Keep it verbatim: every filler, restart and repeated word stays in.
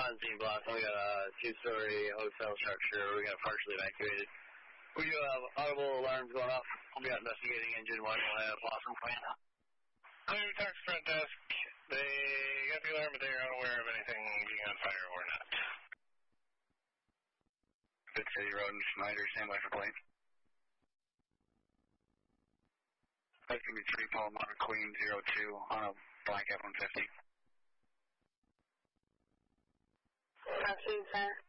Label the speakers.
Speaker 1: on scene, Blossom. We got a two-story hotel structure. We got partially evacuated. We do have audible alarms going off. We'll be out investigating engine one. We'll have Blossom plan.
Speaker 2: Clear talk to front desk. They got the alarm, but they are unaware of anything being on fire or not.
Speaker 1: Good City Road and Schneider, stand by for plane. That's going to be three Paul Motor Queen zero two on a black F one fifty.
Speaker 3: Absolutely, sir.